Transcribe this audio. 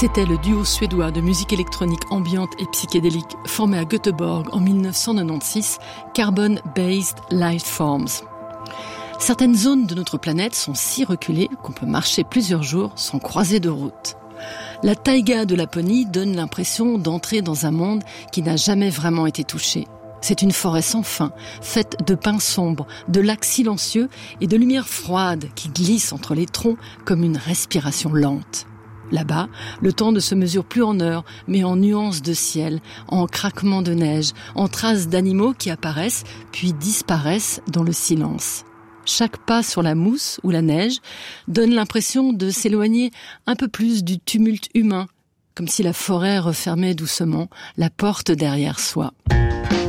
C'était le duo suédois de musique électronique ambiante et psychédélique formé à Göteborg en 1996, Carbon Based Lifeforms. Certaines zones de notre planète sont si reculées qu'on peut marcher plusieurs jours sans croiser de route. La taïga de Laponie donne l'impression d'entrer dans un monde qui n'a jamais vraiment été touché. C'est une forêt sans fin, faite de pins sombres, de lacs silencieux et de lumière froide qui glisse entre les troncs comme une respiration lente. Là-bas, le temps ne se mesure plus en heures, mais en nuances de ciel, en craquements de neige, en traces d'animaux qui apparaissent puis disparaissent dans le silence. Chaque pas sur la mousse ou la neige donne l'impression de s'éloigner un peu plus du tumulte humain, comme si la forêt refermait doucement la porte derrière soi.